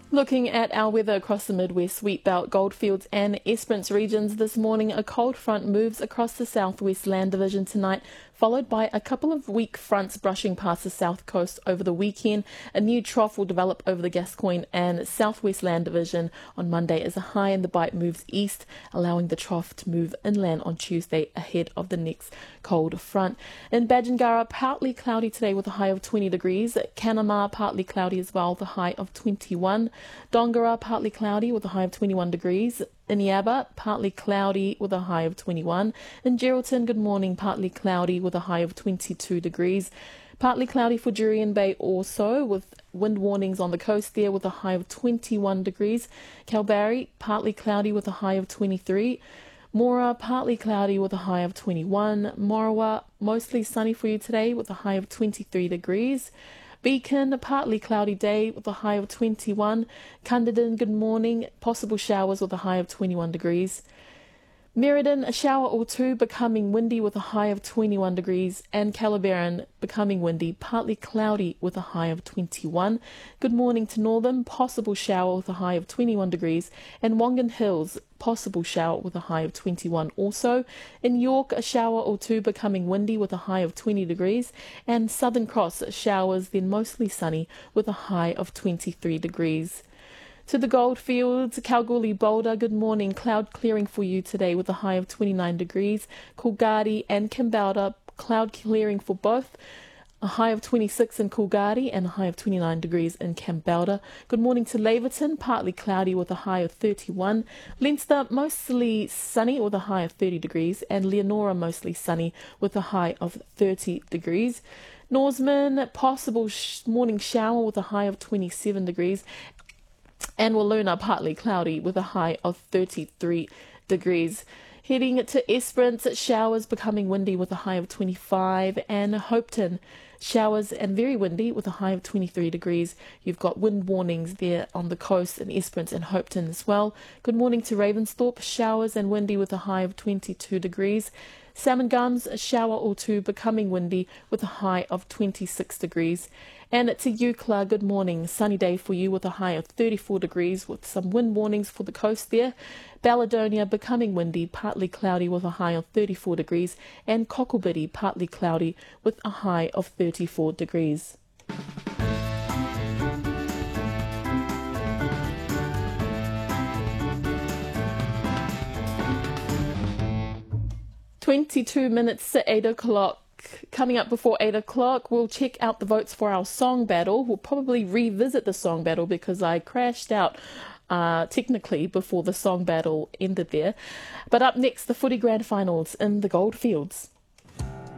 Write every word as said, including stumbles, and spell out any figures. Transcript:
Looking at our weather across the Midwest, Wheatbelt, Goldfields and Esperance regions this morning, a cold front moves across the southwest land division tonight, followed by a couple of weak fronts brushing past the south coast over the weekend. A new trough will develop over the Gascoyne and southwest land division on Monday as a high in the bight moves east, allowing the trough to move inland on Tuesday ahead of the next cold front. In Badgingarra, partly cloudy today with a high of twenty degrees. Kanama, partly cloudy as well, with a high of twenty-one. Dongara, partly cloudy with a high of twenty-one degrees. Eneabba, partly cloudy with a high of twenty-one. In Geraldton, good morning, partly cloudy with a high of twenty-two degrees. Partly cloudy for Jurien Bay also, with wind warnings on the coast there with a high of twenty-one degrees. Kalbarri, partly cloudy with a high of twenty-three. Mora, partly cloudy with a high of twenty-one. Morawa, mostly sunny for you today with a high of twenty-three degrees. Beacon, a partly cloudy day with a high of twenty-one. Cunderdin, good morning, possible showers with a high of twenty-one degrees. Merredin, a shower or two, becoming windy with a high of twenty-one degrees. And Calabarin, becoming windy, partly cloudy with a high of twenty-one. Good morning to Northern, possible shower with a high of twenty-one degrees. And Wongan Hills, possible shower with a high of twenty-one also. In York, a shower or two, becoming windy with a high of twenty degrees. And Southern Cross, showers, then mostly sunny with a high of twenty-three degrees. To the Goldfields, Kalgoorlie Boulder, good morning, cloud clearing for you today with a high of twenty-nine degrees. Coolgardie and Kambalda, cloud clearing for both, a high of twenty-six in Coolgardie and a high of twenty-nine degrees in Kambalda. Good morning to Laverton, partly cloudy with a high of thirty-one. Leinster, mostly sunny with a high of thirty degrees. And Leonora, mostly sunny with a high of thirty degrees. Norseman, possible sh- morning shower with a high of twenty-seven degrees. And Walloona, partly cloudy with a high of thirty-three degrees. Heading to Esperance, showers becoming windy with a high of twenty-five. And Hopeton, showers and very windy with a high of twenty-three degrees. You've got wind warnings there on the coast in Esperance and Hopeton as well. Good morning to Ravensthorpe, showers and windy with a high of twenty-two degrees. Salmon Gums, a shower or two, becoming windy with a high of twenty-six degrees. And to Eucla, good morning, sunny day for you with a high of thirty-four degrees with some wind warnings for the coast there. Balladonia, becoming windy, partly cloudy with a high of thirty-four degrees. And Cocklebiddy, partly cloudy with a high of thirty-four degrees. twenty-two minutes to eight o'clock. Coming up before eight o'clock, we'll check out the votes for our song battle. We'll probably revisit the song battle because I crashed out uh, technically before the song battle ended there. But up next, the footy grand finals in the Goldfields.